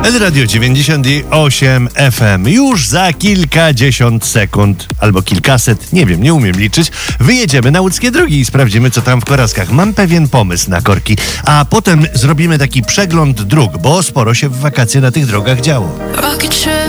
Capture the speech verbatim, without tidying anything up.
Radio dziewięćdziesiąt osiem F M. Już za kilkadziesiąt sekund, albo kilkaset, nie wiem, nie umiem liczyć, wyjedziemy na łódzkie drogi i sprawdzimy, co tam w Koraskach. Mam pewien pomysł na korki, a potem zrobimy taki przegląd dróg, bo sporo się w wakacje na tych drogach działo.